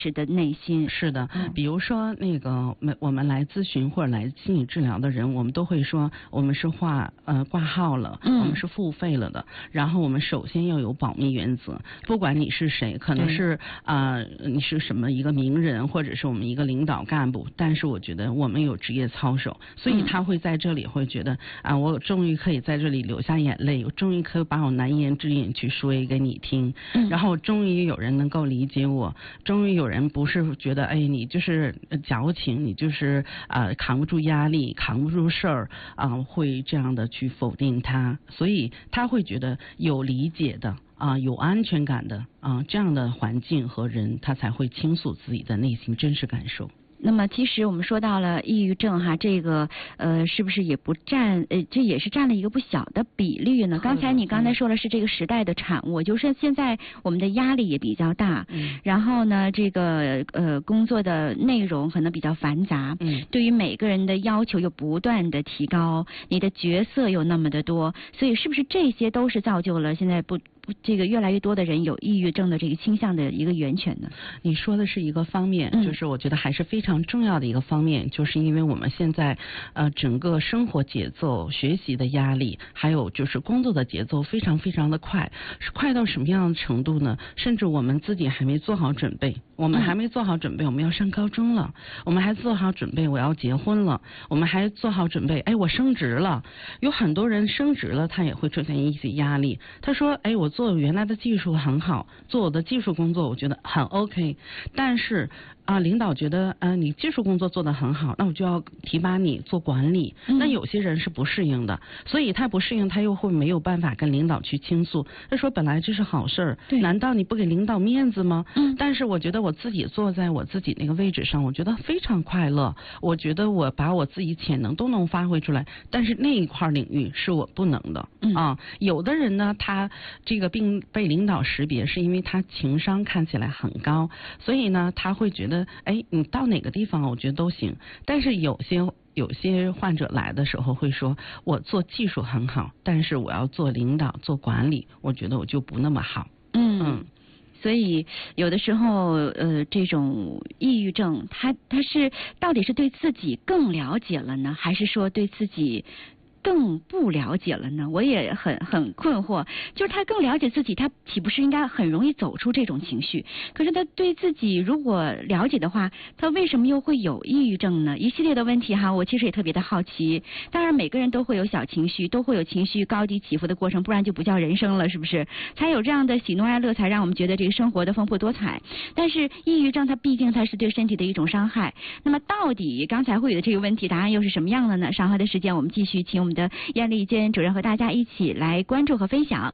实的内心。 是的，比如说那个我们来咨询或者来心理治疗的人，我们都会说我们是挂号了，我们是付费了的，然后我们首先要有保密原则，不管你是谁，可能是你是什么一个名人，或者是我们一个领导干部，但是我觉得我们有职业操守，所以他会在这里会觉得我终于可以在这里流下眼泪，我终于可以把我难言之隐去说给你听，然后终于有人能够理解我，终于有人不是觉得你就是矫情，你就是扛不住压力，扛不住事儿会这样的去否定他，所以他会觉得有理解的有安全感的这样的环境和人，他才会倾诉自己的内心真实感受。 那么其实我们说到了抑郁症哈，这个是不是也不占这也是占了一个不小的比例呢？刚才说了是这个时代的产物，就是现在我们的压力也比较大，然后呢这个工作的内容可能比较繁杂，对于每个人的要求又不断的提高，你的角色又那么的多，所以是不是这些都是造就了现在这个越来越多的人有抑郁症的这个倾向的一个源泉呢？ 你说的是一个方面，就是我觉得还是非常重要的一个方面，就是因为我们现在整个生活节奏、学习的压力，还有就是工作的节奏非常非常的快，是快到什么样的程度呢？甚至我们自己还没做好准备，我们要上高中了，我们还做好准备我要结婚了，我们还做好准备我升职了，有很多人升职了他也会出现一些压力，他说我做原来的技术很好，做我的技术工作我觉得很 OK， 但是领导觉得你技术工作做得很好，那我就要提拔你做管理，那有些人是不适应的，所以他不适应，他又会没有办法跟领导去倾诉，他说本来这是好事儿，难道你不给领导面子吗？但是我觉得我自己坐在我自己那个位置上，我觉得非常快乐，我觉得我把我自己潜能都能发挥出来，但是那一块领域是我不能的有的人呢，他这个并被领导识别是因为他情商看起来很高，所以呢他会觉得你到哪个地方我觉得都行，但是有些患者来的时候会说我做技术很好，但是我要做领导做管理，我觉得我就不那么好。 所以有的时候这种抑郁症他是到底是对自己更了解了呢，还是说对自己更不了解了呢？我也很困惑，就是他更了解自己，他岂不是应该很容易走出这种情绪？可是他对自己如果了解的话，他为什么又会有抑郁症呢？一系列的问题哈，我其实也特别的好奇。当然每个人都会有小情绪，都会有情绪高低起伏的过程，不然就不叫人生了，是不是？才有这样的喜怒哀乐，才让我们觉得这个生活的丰富多彩。但是抑郁症它毕竟它是对身体的一种伤害。那么到底刚才会有的这个问题答案又是什么样的呢？稍后的时间我们继续请我们的燕丽坚主任和大家一起来关注和分享。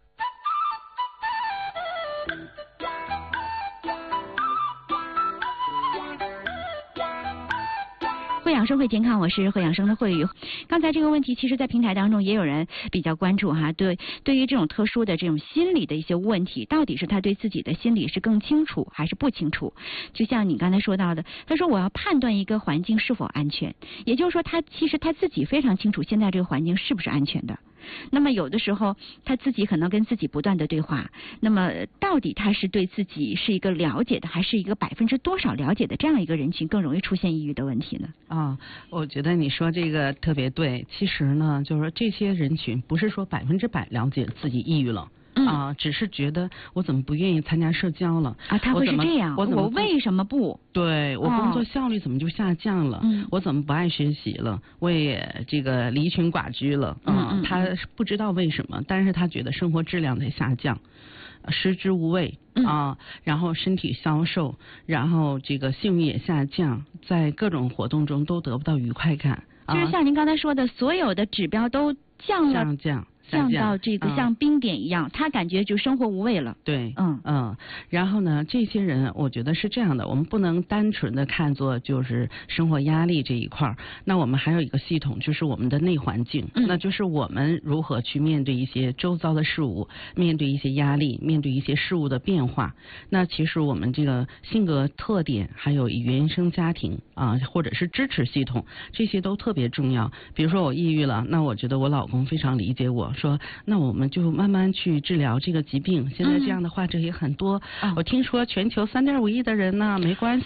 会养生会健康，我是会养生的慧宇。刚才这个问题其实在平台当中也有人比较关注哈，对于这种特殊的这种心理的一些问题，到底是他对自己的心理是更清楚还是不清楚？就像你刚才说到的，他说我要判断一个环境是否安全，也就是说其实他自己非常清楚现在这个环境是不是安全的。那么有的时候他自己可能跟自己不断的对话，那么到底他是对自己是一个了解的，还是一个%多少了解的这样一个人群更容易出现抑郁的问题呢？ 我觉得你说这个特别对。其实呢，就是说这些人群不是说100%了解自己抑郁了。只是觉得我怎么不愿意参加社交了他会是这样，我为什么不？ 对，我工作效率怎么就下降了？我怎么不爱学习了？我也这个离群寡居了。他不知道为什么，但是他觉得生活质量在下降，食之无味然后身体消瘦，然后这个性欲也下降，在各种活动中都得不到愉快感。 就是像您刚才说的，所有的指标都降到这个像冰点一样，他感觉就生活无味了。 对，然后呢，这些人我觉得是这样的，我们不能单纯的看作就是生活压力这一块，那我们还有一个系统，就是我们的内环境，那就是我们如何去面对一些周遭的事物，面对一些压力，面对一些事物的变化。那其实我们这个性格特点，还有原生家庭或者是支持系统，这些都特别重要。比如说我抑郁了，那我觉得我老公非常理解我， 说，那我们就慢慢去治疗这个疾病。现在这样的患者也很多，我听说全球3.5亿的人呢，没关系。